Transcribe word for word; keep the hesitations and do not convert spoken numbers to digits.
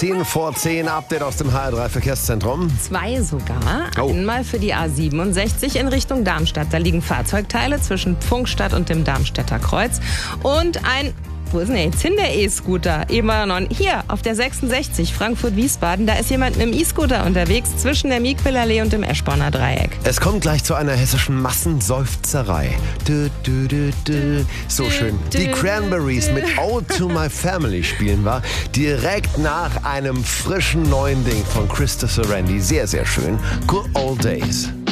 zehn vor zehn, Update aus dem H R drei Verkehrszentrum. Zwei sogar. Oh. Einmal für die A siebenundsechzig in Richtung Darmstadt. Da liegen Fahrzeugteile zwischen Pfungstadt und dem Darmstädter Kreuz. Und ein... Wo ist denn jetzt hin, der E-Scooter? Eben war er noch hier auf der sechsundsechzig Frankfurt-Wiesbaden. Da ist jemand mit dem E-Scooter unterwegs zwischen der Miquelallee und dem Eschborner Dreieck. Es kommt gleich zu einer hessischen Massenseufzerei. Du, du, du, du. So schön. Die Cranberries mit Ode to My Family spielen wir direkt nach einem frischen neuen Ding von Christopher Randy. Sehr, sehr schön. Good Old Days.